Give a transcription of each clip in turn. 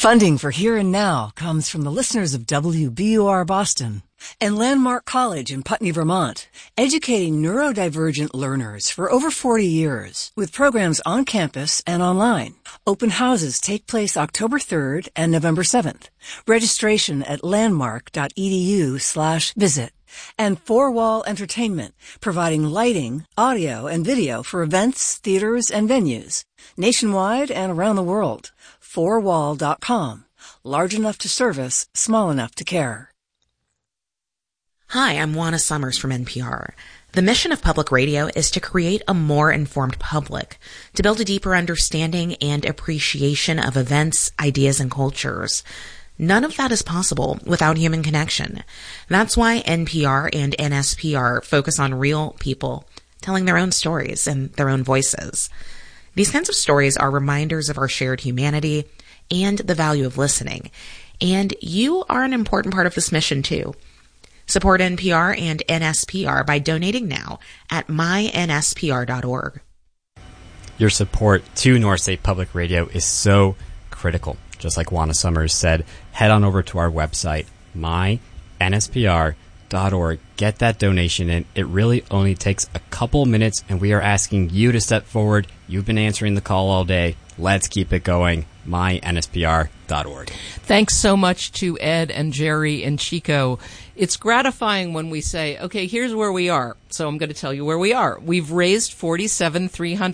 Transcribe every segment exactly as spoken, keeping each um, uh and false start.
Funding for Here and Now comes from the listeners of W B U R Boston and Landmark College in Putney, Vermont, educating neurodivergent learners for over forty years with programs on campus and online. Open houses take place October third and November seventh. Registration at landmark.edu slash visit. And Four Wall Entertainment, providing lighting, audio, and video for events, theaters, and venues, nationwide and around the world. four wall dot com. Large enough to service, small enough to care. Hi, I'm Juana Summers from N P R. The mission of public radio is to create a more informed public, to build a deeper understanding and appreciation of events, ideas, and cultures. None of that is possible without human connection. That's why N P R and N S P R focus on real people telling their own stories and their own voices. These kinds of stories are reminders of our shared humanity and the value of listening. And you are an important part of this mission too. Support N P R and N S P R by donating now at my N S P R dot org. Your support to North State Public Radio is so critical. Just like Juana Summers said, head on over to our website, my N S P R dot org. Get that donation in. It really only takes a couple minutes, and we are asking you to step forward. You've been answering the call all day. Let's keep it going. my N S P R dot org. Thanks so much to Ed and Jerry and Chico. It's gratifying when we say, okay, here's where we are. So I'm going to tell you where we are. We've raised forty-seven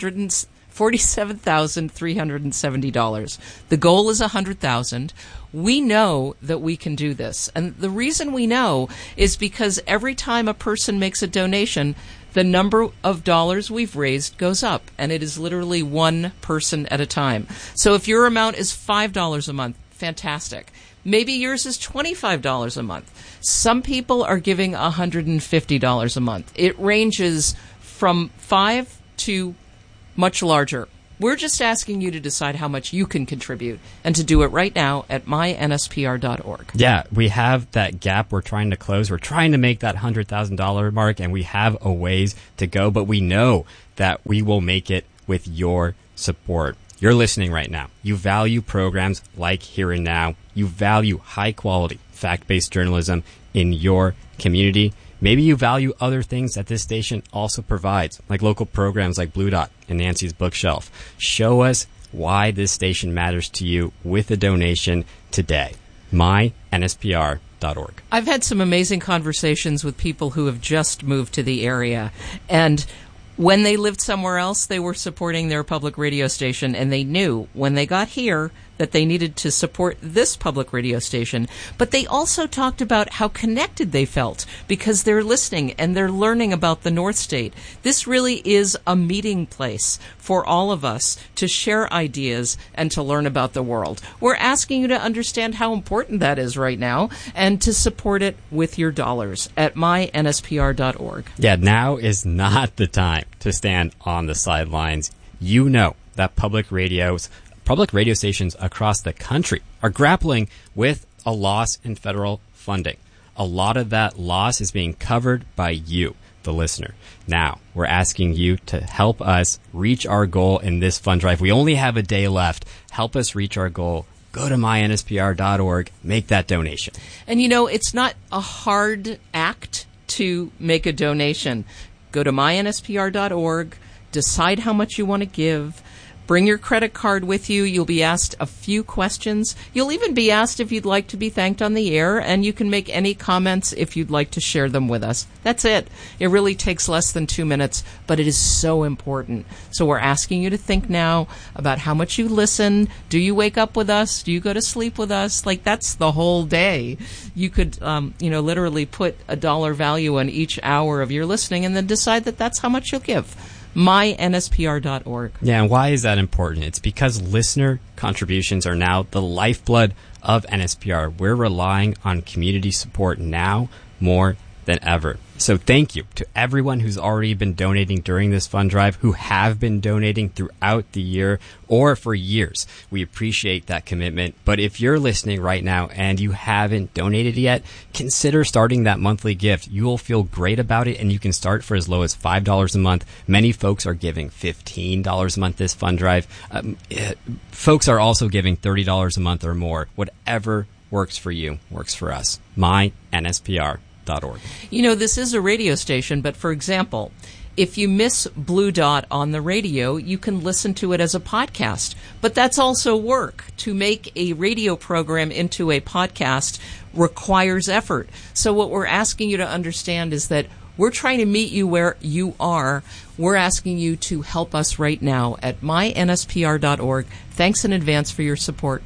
thousand three hundred seventy dollars. The goal is one hundred thousand dollars. We know that we can do this. And the reason we know is because every time a person makes a donation, the number of dollars we've raised goes up, and it is literally one person at a time. So if your amount is five dollars a month, fantastic. Maybe yours is twenty-five dollars a month. Some people are giving one hundred fifty dollars a month. It ranges from five to much larger. We're just asking you to decide how much you can contribute and to do it right now at my N S P R dot org. Yeah, we have that gap we're trying to close. We're trying to make that one hundred thousand dollars mark, and we have a ways to go, but we know that we will make it with your support. You're listening right now. You value programs like Here and Now. You value high-quality, fact-based journalism in your community. Maybe you value other things that this station also provides, like local programs like Blue Dot and Nancy's Bookshelf. Show us why this station matters to you with a donation today. my N S P R dot org. I've had some amazing conversations with people who have just moved to the area, and when they lived somewhere else, they were supporting their public radio station, and they knew when they got here that they needed to support this public radio station. But they also talked about how connected they felt because they're listening and they're learning about the North State. This really is a meeting place for all of us to share ideas and to learn about the world. We're asking you to understand how important that is right now and to support it with your dollars at my N S P R dot org. Yeah, now is not the time to stand on the sidelines. You know that public radios Public radio stations across the country are grappling with a loss in federal funding. A lot of that loss is being covered by you, the listener. Now, we're asking you to help us reach our goal in this fund drive. We only have a day left. Help us reach our goal. Go to my N S P R dot org. Make that donation. And, you know, it's not a hard act to make a donation. Go to my N S P R dot org. Decide how much you want to give. Bring your credit card with you. You'll be asked a few questions. You'll even be asked if you'd like to be thanked on the air, and you can make any comments if you'd like to share them with us. That's it. It really takes less than two minutes, but it is so important. So we're asking you to think now about how much you listen. Do you wake up with us? Do you go to sleep with us? Like, that's the whole day. You could, um, you know, literally put a dollar value on each hour of your listening and then decide that that's how much you'll give. my N S P R dot org. Yeah, and why is that important? It's because listener contributions are now the lifeblood of N S P R. We're relying on community support now more than ever. So thank you to everyone who's already been donating during this fund drive, who have been donating throughout the year or for years. We appreciate that commitment. But if you're listening right now and you haven't donated yet, consider starting that monthly gift. You will feel great about it, and you can start for as low as five dollars a month. Many folks are giving fifteen dollars a month this fund drive. Um, it, folks are also giving thirty dollars a month or more. Whatever works for you works for us. my N S P R dot org. You know, this is a radio station, but for example, if you miss Blue Dot on the radio, you can listen to it as a podcast. But that's also work. To make a radio program into a podcast requires effort. So what we're asking you to understand is that we're trying to meet you where you are. We're asking you to help us right now at my N S P R dot org. Thanks in advance for your support.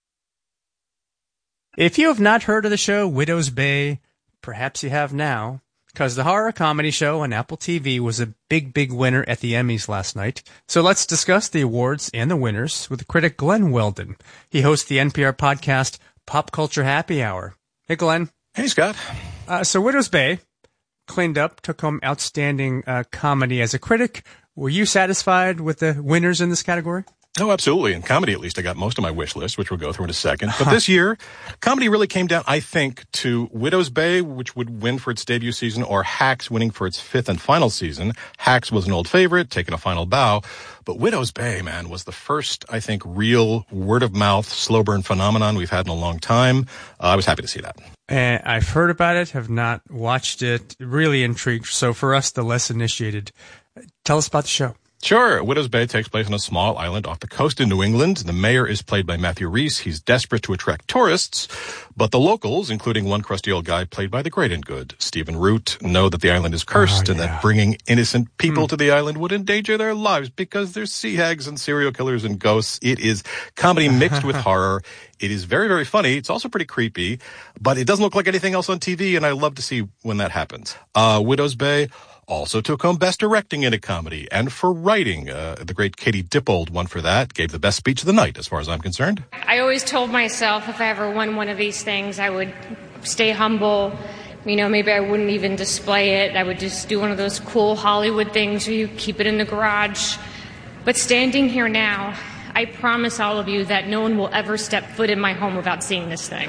If you have not heard of the show Widow's Bay, perhaps you have now, because the horror comedy show on Apple T V was a big, big winner at the Emmys last night. So let's discuss the awards and the winners with critic Glenn Weldon. He hosts the N P R podcast Pop Culture Happy Hour. Hey, Glenn. Hey, Scott. Uh, so Widow's Bay cleaned up, took home outstanding uh, comedy as a critic. Were you satisfied with the winners in this category? Oh, absolutely. In comedy, at least, I got most of my wish list, which we'll go through in a second. But this year, comedy really came down, I think, to Widow's Bay, which would win for its debut season, or Hacks winning for its fifth and final season. Hacks was an old favorite, taking a final bow. But Widow's Bay, man, was the first, I think, real word-of-mouth, slow burn phenomenon we've had in a long time. Uh, I was happy to see that. Uh, I've heard about it, have not watched it, really intrigued. So for us, the less initiated, tell us about the show. Sure. Widow's Bay takes place on a small island off the coast in New England. The mayor is played by Matthew Rhys. He's desperate to attract tourists, but the locals, including one crusty old guy played by the great and good Stephen Root, know that the island is cursed oh, yeah. and that bringing innocent people mm. to the island would endanger their lives because there's sea hags and serial killers and ghosts. It is comedy mixed with horror. It is very, very funny. It's also pretty creepy, but it doesn't look like anything else on T V, and I love to see when that happens. Uh, Widow's Bay also took home Best Directing in a Comedy, and for writing. Uh, the great Katie Dippold won for that, gave the best speech of the night, as far as I'm concerned. I always told myself if I ever won one of these things, I would stay humble. You know, maybe I wouldn't even display it. I would just do one of those cool Hollywood things where you keep it in the garage. But standing here now, I promise all of you that no one will ever step foot in my home without seeing this thing.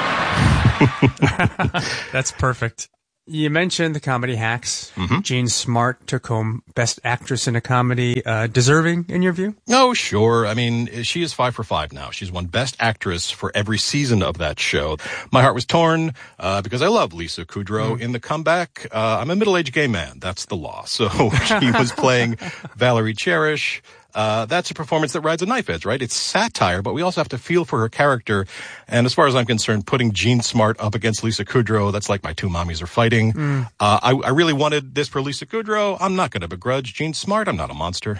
That's perfect. You mentioned the comedy Hacks. Mm-hmm. Jean Smart took home Best Actress in a Comedy. Uh, deserving, in your view? Oh, sure. I mean, she is five for five now. She's won Best Actress for every season of that show. My heart was torn uh, because I love Lisa Kudrow. Mm. In The Comeback, uh, I'm a middle-aged gay man. That's the law. So she was playing Valerie Cherish. Uh, that's a performance that rides a knife edge, right? It's satire, but we also have to feel for her character. And as far as I'm concerned, putting Jean Smart up against Lisa Kudrow, that's like my two mommies are fighting. Mm. Uh, I, I really wanted this for Lisa Kudrow. I'm not going to begrudge Jean Smart. I'm not a monster.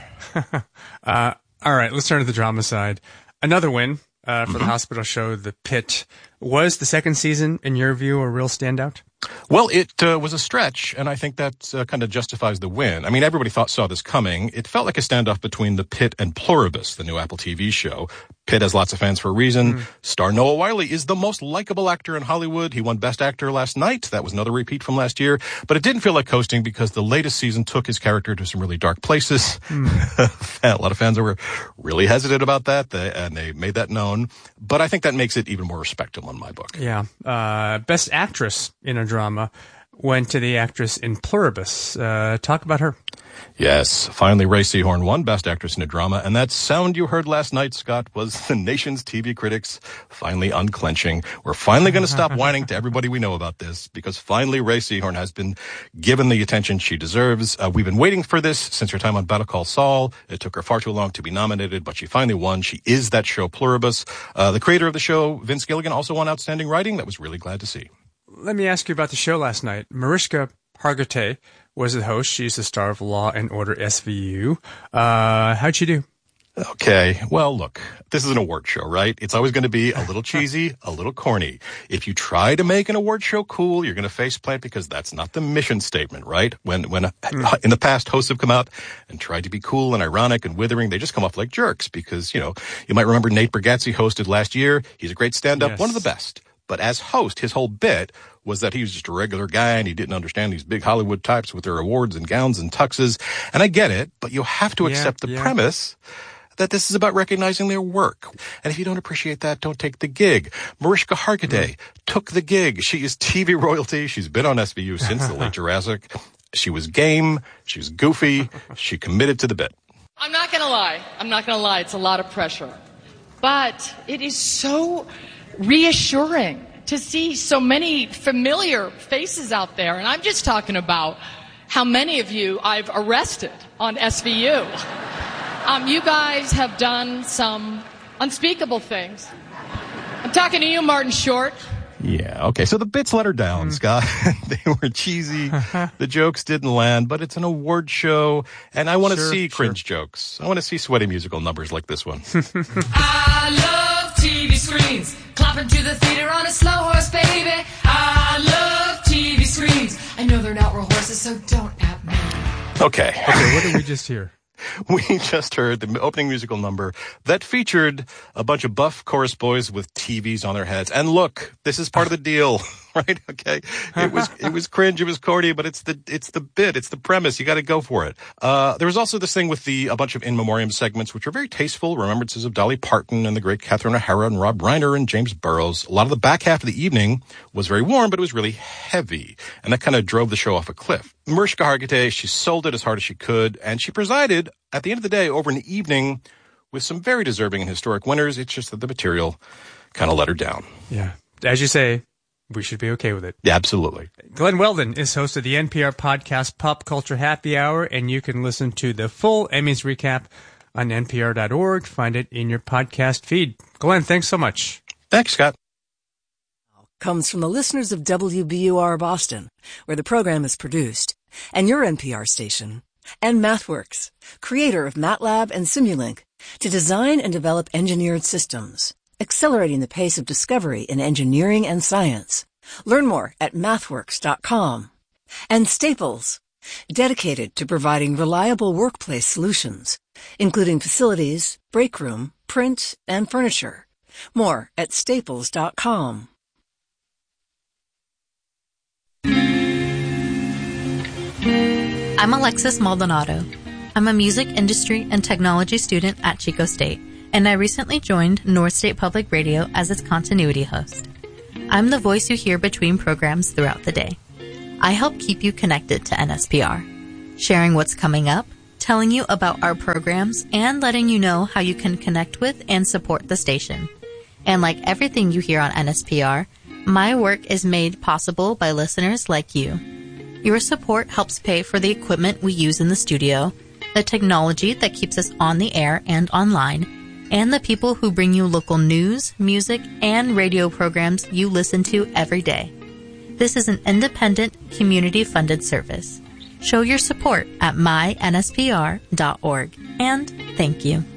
uh, all right, let's turn to the drama side. Another win uh, for mm-hmm. the hospital show, The Pit. Was the second season, in your view, a real standout? Well, it uh, was a stretch, and I think that uh, kind of justifies the win. I mean, everybody thought saw this coming. It felt like a standoff between The Pit and Pluribus, the new Apple T V show. Pitt has lots of fans for a reason. Mm. Star Noah Wyle is the most likable actor in Hollywood. He won Best Actor last night. That was another repeat from last year. But it didn't feel like coasting because the latest season took his character to some really dark places. Mm. A lot of fans were really hesitant about that, they, and they made that known. But I think that makes it even more respectable in my book. Yeah. Uh, Best Actress in a Drama went to the actress in Pluribus. Uh, talk about her. Yes, finally Ray Seahorn won Best Actress in a Drama, and that sound you heard last night, Scott, was the nation's T V critics finally unclenching. We're finally going to stop whining to everybody we know about this, because finally Ray Seahorn has been given the attention she deserves. Uh, we've been waiting for this since her time on Better Call Saul. It took her far too long to be nominated, but she finally won. She is that show Pluribus. Uh, the creator of the show, Vince Gilligan, also won Outstanding Writing. That was really glad to see. Let me ask you about the show last night. Mariska Hargitay was the host. She's the star of Law and Order S V U. Uh, how'd she do? Okay. Well, look, this is an award show, right? It's always going to be a little cheesy, a little corny. If you try to make an award show cool, you're going to face plant because that's not the mission statement, right? When, when mm. in the past hosts have come out and tried to be cool and ironic and withering, they just come off like jerks because, you know, you might remember Nate Bargatze hosted last year. He's a great stand-up, yes. One of the best. But as host, his whole bit was that he was just a regular guy and he didn't understand these big Hollywood types with their awards and gowns and tuxes. And I get it, but you have to Yeah, accept the yeah. premise that this is about recognizing their work. And if you don't appreciate that, don't take the gig. Mariska Hargitay mm. took the gig. She is T V royalty. She's been on S V U since the late Jurassic. She was game. She was goofy. She committed to the bit. I'm not going to lie. I'm not going to lie. It's a lot of pressure. But it is so reassuring to see so many familiar faces out there. And I'm just talking about how many of you I've arrested on S V U. Um, you guys have done some unspeakable things. I'm talking to you, Martin Short. Yeah, okay. So the bits let her down, mm. Scott. They were cheesy. The jokes didn't land, but it's an award show, and I want to sure, see cringe sure. jokes. I want to see sweaty musical numbers like this one. I love T V screens. Clopping to the theater on a slow horse, baby. I love T V screens. I know they're not real horses, so don't at me. Okay. Okay, what did we just hear? We just heard the opening musical number that featured a bunch of buff chorus boys with T Vs on their heads. And look, this is part of the deal, right? Okay. It was, it was cringe. It was corny, but it's the, it's the bit. It's the premise. You got to go for it. Uh, there was also this thing with the, a bunch of in memoriam segments, which were very tasteful remembrances of Dolly Parton and the great Catherine O'Hara and Rob Reiner and James Burroughs. A lot of the back half of the evening was very warm, but it was really heavy. And that kind of drove the show off a cliff. Mariska Hargitay, she sold it as hard as she could, and she presided at the end of the day over an evening with some very deserving and historic winners. It's just that the material kind of let her down. Yeah. As you say, we should be okay with it. Yeah, absolutely. Glenn Weldon is host of the N P R podcast Pop Culture Happy Hour, and you can listen to the full Emmys recap on N P R dot org. Find it in your podcast feed. Glenn, thanks so much. Thanks, Scott. Comes from the listeners of W B U R Boston, where the program is produced, and your N P R station, and MathWorks, creator of MATLAB and Simulink, to design and develop engineered systems, accelerating the pace of discovery in engineering and science. Learn more at mathworks dot com. And Staples, dedicated to providing reliable workplace solutions, including facilities, break room, print, and furniture. More at staples dot com. I'm Alexis Maldonado. I'm a music industry and technology student at Chico State, and I recently joined North State Public Radio as its continuity host. I'm the voice you hear between programs throughout the day. I help keep you connected to N S P R, sharing what's coming up, telling you about our programs, and letting you know how you can connect with and support the station. And like everything you hear on N S P R, my work is made possible by listeners like you. Your support helps pay for the equipment we use in the studio, the technology that keeps us on the air and online, and the people who bring you local news, music, and radio programs you listen to every day. This is an independent, community-funded service. Show your support at my N S P R dot org, and thank you.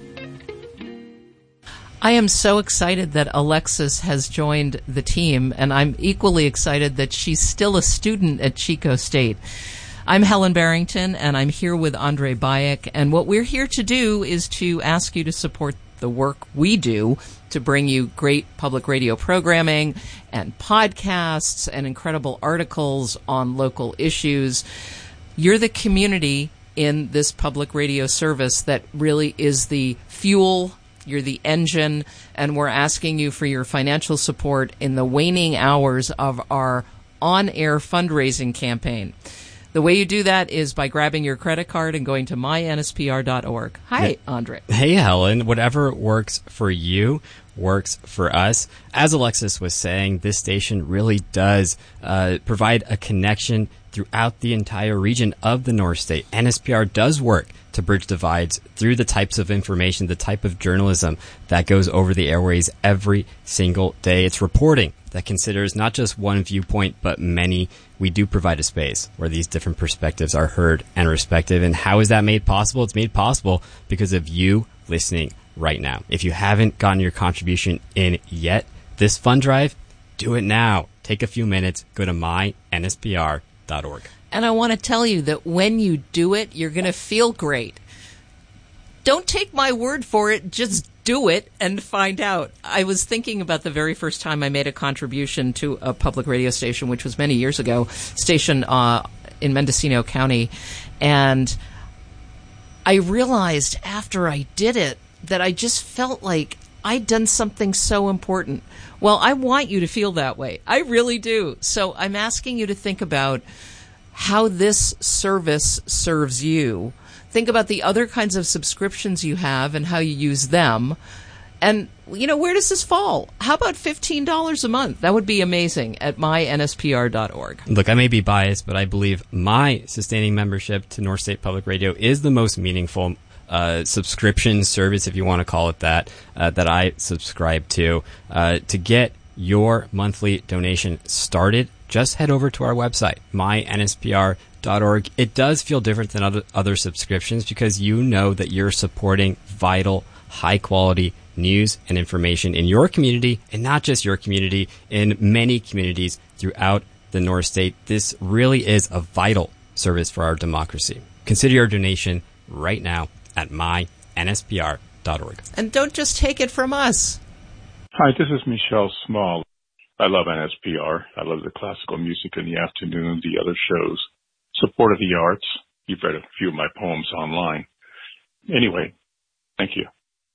I am so excited that Alexis has joined the team, and I'm equally excited that she's still a student at Chico State. I'm Helen Barrington, and I'm here with Andre Bayek, and what we're here to do is to ask you to support the work we do to bring you great public radio programming and podcasts and incredible articles on local issues. You're the community in this public radio service that really is the fuel. You're the engine, and we're asking you for your financial support in the waning hours of our on-air fundraising campaign. The way you do that is by grabbing your credit card and going to my N S P R dot org. Hi, yeah. Andre. Hey, Helen. Whatever works for you works for us. As Alexis was saying, this station really does uh, provide a connection throughout the entire region of the North State. N S P R does work to bridge divides through the types of information, the type of journalism that goes over the airways every single day. It's reporting that considers not just one viewpoint, but many. We do provide a space where these different perspectives are heard and respected. And how is that made possible? It's made possible because of you listening right now. If you haven't gotten your contribution in yet, this fund drive, do it now. Take a few minutes. Go to my N S P R dot org. And I want to tell you that when you do it, you're going to feel great. Don't take my word for it. Just do it and find out. I was thinking about the very first time I made a contribution to a public radio station, which was many years ago, station uh, in Mendocino County, and I realized after I did it that I just felt like I'd done something so important. Well, I want you to feel that way. I really do. So I'm asking you to think about how this service serves you. Think about the other kinds of subscriptions you have and how you use them. And, you know, where does this fall? How about fifteen dollars a month? That would be amazing at my N S P R dot org. Look, I may be biased, but I believe my sustaining membership to North State Public Radio is the most meaningful uh, subscription service, if you want to call it that, uh, that I subscribe to. Uh, to get your monthly donation started, just head over to our website, my N S P R dot org. It does feel different than other, other subscriptions because you know that you're supporting vital, high-quality news and information in your community, and not just your community, in many communities throughout the North State. This really is a vital service for our democracy. Consider your donation right now at my N S P R dot org. And don't just take it from us. Hi, this is Michelle Small. I love N S P R. I love the classical music in the afternoon, the other shows, support of the arts. You've read a few of my poems online. Anyway, thank you.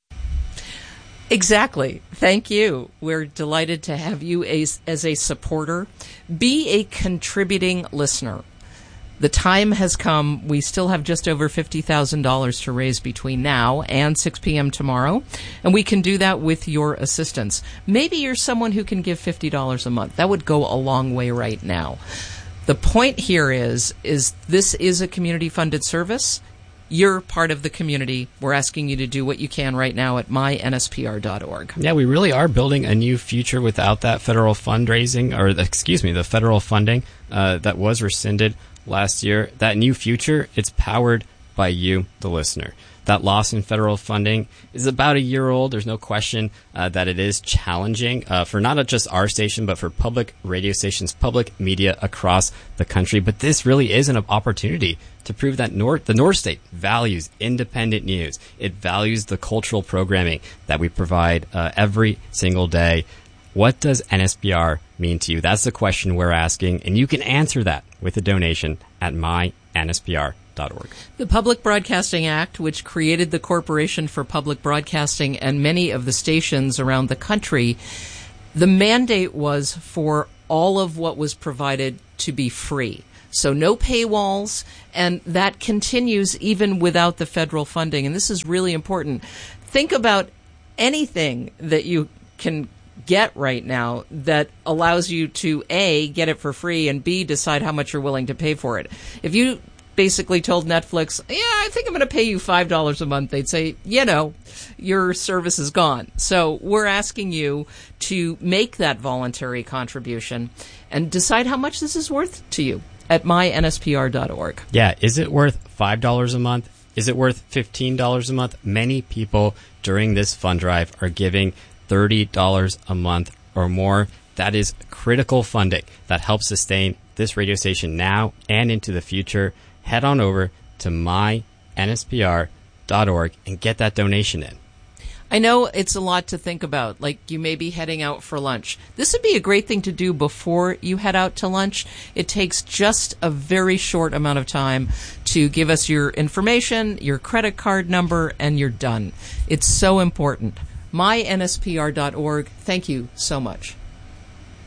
Exactly. Thank you. We're delighted to have you as, as a supporter. Be a contributing listener. The time has come. We still have just over fifty thousand dollars to raise between now and six p.m. tomorrow, and we can do that with your assistance. Maybe you're someone who can give fifty dollars a month. That would go a long way right now. The point here is, is this is a community-funded service. You're part of the community. We're asking you to do what you can right now at my N S P R dot org. Yeah, we really are building a new future without that federal fundraising, or excuse me, the federal funding uh, that was rescinded last year. That new future, it's powered by you, the listener. That loss in federal funding is about a year old. There's no question uh, that it is challenging uh, for not just our station, but for public radio stations, public media across the country. But this really is an opportunity to prove that North, the North State values independent news. It values the cultural programming that we provide uh, every single day. What does N S P R mean to you? That's the question we're asking, and you can answer that with a donation at my N S P R dot org. The Public Broadcasting Act, which created the Corporation for Public Broadcasting and many of the stations around the country, the mandate was for all of what was provided to be free. So no paywalls, and that continues even without the federal funding. And this is really important. Think about anything that you can get right now that allows you to, A, get it for free, and B, decide how much you're willing to pay for it. If you basically told Netflix, yeah, I think I'm going to pay you five dollars a month, they'd say, you know, your service is gone. So we're asking you to make that voluntary contribution and decide how much this is worth to you at my N S P R dot org. Yeah, is it worth five dollars a month? Is it worth fifteen dollars a month? Many people during this fund drive are giving thirty dollars a month or more. That is critical funding that helps sustain this radio station now and into the future. Head on over to my N S P R dot org and get that donation in. I know it's a lot to think about, like you may be heading out for lunch. This would be a great thing to do before you head out to lunch. It takes just a very short amount of time to give us your information, your credit card number, and you're done. It's so important. my N S P R dot org. Thank you so much.